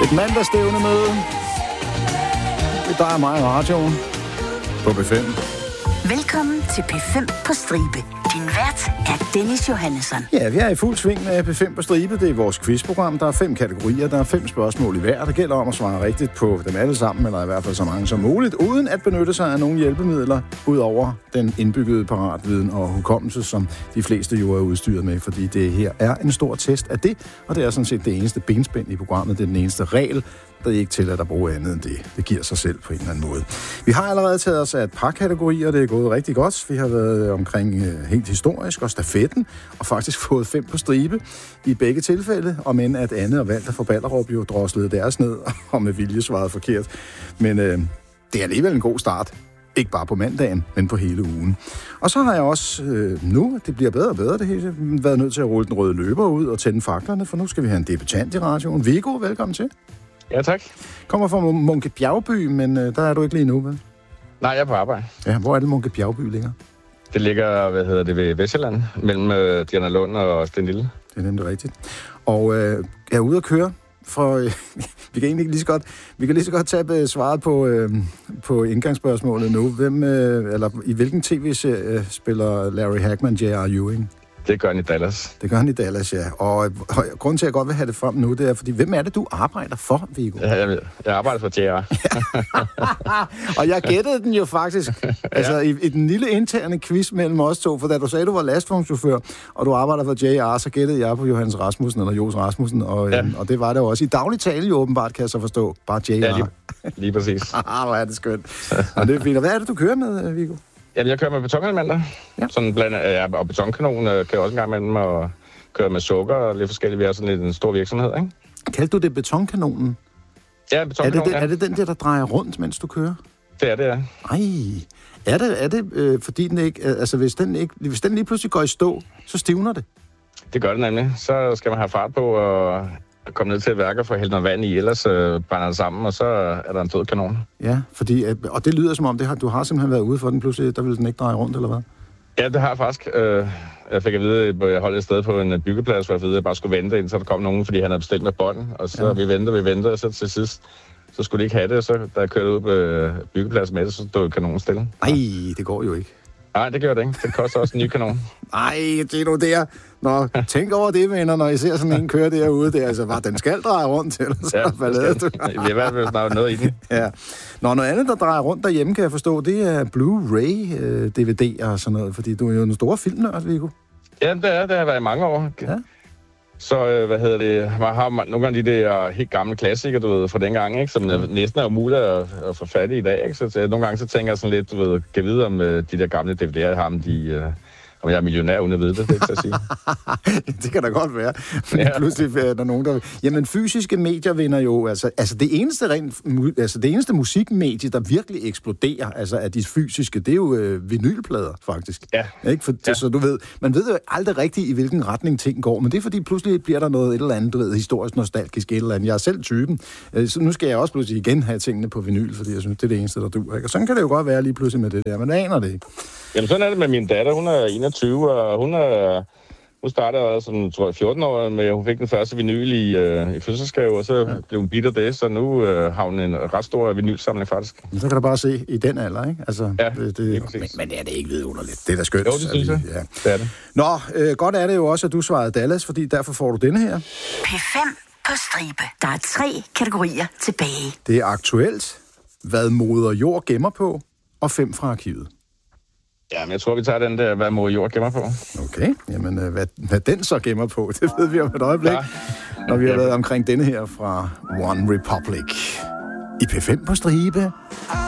Et mandagsstævnemøde. Det er dig og mig i radioen på P5. Velkommen til P5 på stribe. Din vært er Dennis Johannesson. Ja, vi er i fuld sving med P5 på stribe. Det er vores quizprogram. Der er 5 kategorier. Der er 5 spørgsmål i hver. Det gælder om at svare rigtigt på dem alle sammen, eller i hvert fald så mange som muligt, uden at benytte sig af nogle hjælpemidler, ud over den indbyggede paratviden og hukommelse, som de fleste jo er udstyret med, fordi det her er en stor test af det, og det er sådan set det eneste benspænd i programmet. Det er den eneste regel, der ikke tillader at bruge andet end det. Det giver sig selv på en eller anden måde. Vi har allerede taget os af et par kategorier, det er gået rigtig godt. Vi har været omkring helt historisk og stafetten, og faktisk fået 5 på stribe i begge tilfælde, om end at Anne og Walter fra Ballerup jo droslede deres ned, og med vilje svarede forkert. Men det er alligevel en god start. Ikke bare på mandagen, men på hele ugen. Og så har jeg også nu, det bliver bedre og bedre det hele, været nødt til at rulle den røde løber ud og tænde faklerne, for nu skal vi have en debutant i radioen. Viggo, velkommen til. Ja, tak. Kommer fra Munke Bjergby, men der er du ikke lige nu, vel? Nej, jeg er på arbejde. Ja, hvor er det Munke Bjergby ligger? Det ligger, ved Vestjylland, mellem Dianalund og Stenlille. Det er nemlig rigtigt. Og jeg er ude at køre, for vi kan egentlig lige så godt tage svaret på indgangsspørgsmålet nu. I hvilken tv-serie spiller Larry Hagman J.R. Ewing? Det gør han i Dallas. Det gør han i Dallas, ja. Og grunden til, at jeg godt vil have det frem nu, det er, fordi hvem er det, du arbejder for, Viggo? Ja, jeg arbejder for J.R. Og jeg gættede den jo faktisk, altså i den lille interne quiz mellem os to, for da du sagde, du var lastvognschauffør, og du arbejder for J.R., så gættede jeg på Johannes Rasmussen, eller Jos Rasmussen, og det var det også. I daglig tale jo åbenbart, kan jeg så forstå, bare J.R. Ja, lige præcis. Hvor er det skønt. Og det er fint. Og hvad er det, du kører med, Viggo? Jamen, jeg kører med betonelementer. Ja. Sådan og betonkanon kører også en gang imellem, og kører med sukker og lidt forskelligt. Vi er sådan en stor virksomhed, ikke? Kaldte du det betonkanonen? Ja, betonkanonen, er det den der drejer rundt, mens du kører? Det er det, ja. Ej, er det fordi den ikke... Altså, hvis den lige pludselig går i stå, så stivner det? Det gør det nemlig. Så skal man have fart på og komme ned til et værk og få hældt noget vand i, ellers brænder det sammen, og så er der en død kanon. Ja, fordi, og det lyder som om, du har simpelthen været ude for den pludselig, der ville den ikke dreje rundt, eller hvad? Ja, det har jeg faktisk. Jeg fik at vide, at jeg holdt et sted på en byggeplads, for at vide, at jeg bare skulle vente, indtil der kom nogen, fordi han havde bestilt med bånd, og så vi ventede, og så til sidst, så skulle de ikke have det, og så da jeg kørte ud på byggepladsen med det, så stod kanonen stille. Nej, det går jo ikke. Nej, det gør det ikke. Det koster også en ny kanon. Nej, det er nu der. Nå, tænk over det, venner, når I ser sådan en køre derude. Det er altså, den skal dreje rundt til, så vi har i hvert fald snart noget i den. Ja. Nå, noget andet, der drejer rundt derhjemme, kan jeg forstå, det er Blu-ray, DVD og sådan noget, fordi du er jo en stor filmnørd, Viggo. Ja, det har været i mange år. Ja. Så, man har nogle gange de der helt gamle klassikere, du ved, fra dengang, ikke? Som næsten er umuligt at få fat i dag, ikke? Så nogle gange så tænker jeg sådan lidt, du ved, kan vide om de der gamle DVD'er, jeg har, om jeg er millionær uden at vide det, det er ikke så at sige. Det kan da godt være. Men pludselig er der nogen, der... Jamen, fysiske medier vinder jo... Altså det eneste musikmedie, der virkelig eksploderer, altså af de fysiske, det er jo vinylplader, faktisk. Ja. Ikke? Så du ved... Man ved jo aldrig rigtigt, i hvilken retning ting går, men det er fordi, pludselig bliver der noget et eller andet, du ved, historisk, nostalgisk et eller andet. Jeg er selv typen. Så nu skal jeg også pludselig igen have tingene på vinyl, fordi jeg synes, det er det eneste, der duer. Ikke? Og sådan kan det jo godt være lige pludselig med det der, men aner det ikke. Jamen, sådan er det med min datter. Hun er 21, og hun startede som, tror jeg, 14 år, med hun fik den første vinyl i fødselsdagsgave, og så blev hun bidt af det, så nu har hun en ret stor vinylsamling, faktisk. Men så kan du bare se i den alder, ikke? Altså, ja, men er det ikke vidunderligt? Det er da skønt. Jo, det synes jeg. Ja. Det er det. Nå, godt er det jo også, at du svarede Dallas, fordi derfor får du denne her. P5 på stribe. Der er 3 kategorier tilbage. Det er aktuelt, hvad moder jord gemmer på, og 5 fra arkivet. Ja, men jeg tror, vi tager den der, hvad moder jord gemmer på. Okay, jamen hvad den så gemmer på, det ved vi om et øjeblik, når vi har været omkring denne her fra One Republic. I P5 på stribe.